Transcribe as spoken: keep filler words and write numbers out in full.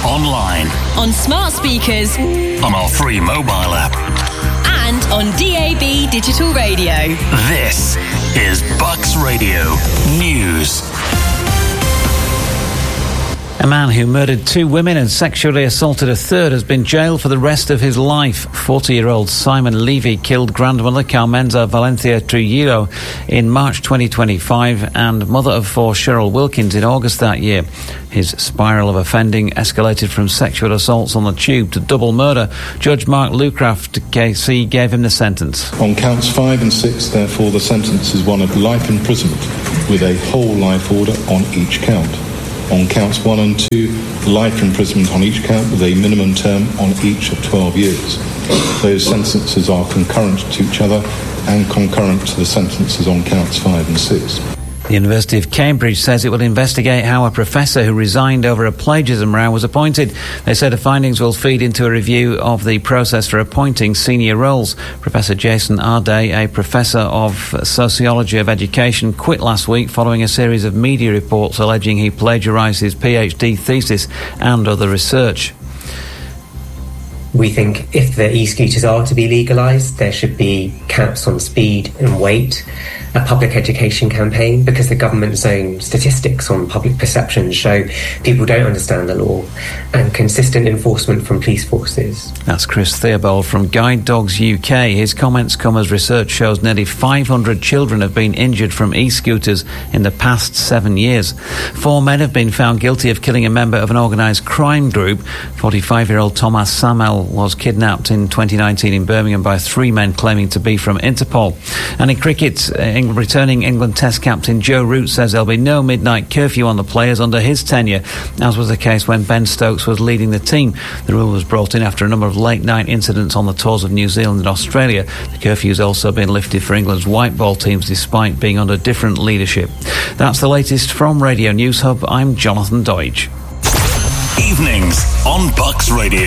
online, on smart speakers, on our free mobile app, and on D A B digital radio. This is Bucks Radio News. A man who murdered two women and sexually assaulted a third has been jailed for the rest of his life. forty-year-old Simon Levy killed grandmother Carmenza Valencia Trujillo in March twenty twenty-five and mother of four Cheryl Wilkins in August that year. His spiral of offending escalated from sexual assaults on the tube to double murder. Judge Mark Lucraft K C gave him the sentence. On counts five and six, therefore, the sentence is one of life imprisonment with a whole life order on each count. On counts one and two, life imprisonment on each count with a minimum term on each of twelve years. Those sentences are concurrent to each other and concurrent to the sentences on counts five and six. The University of Cambridge says it will investigate how a professor who resigned over a plagiarism row was appointed. They said the findings will feed into a review of the process for appointing senior roles. Professor Jason Arday, a professor of sociology of education, quit last week following a series of media reports alleging he plagiarised his PhD thesis and other research. We think if the e-scooters are to be legalised, there should be caps on speed and weight, a public education campaign, because the government's own statistics on public perception show people don't understand the law, and consistent enforcement from police forces. That's Chris Theobald from Guide Dogs U K. His comments come as research shows nearly five hundred children have been injured from e-scooters in the past seven years. Four men have been found guilty of killing a member of an organised crime group. forty-five-year-old Thomas Samel was kidnapped in twenty nineteen in Birmingham by three men claiming to be from Interpol. And in cricket, uh, returning England Test captain Joe Root says there'll be no midnight curfew on the players under his tenure, as was the case when Ben Stokes was leading the team. The rule was brought in after a number of late-night incidents on the tours of New Zealand and Australia. The curfew has also been lifted for England's white ball teams despite being under different leadership. That's the latest from Radio News Hub. I'm Jonathan Deutsch. Evenings on Bucks Radio.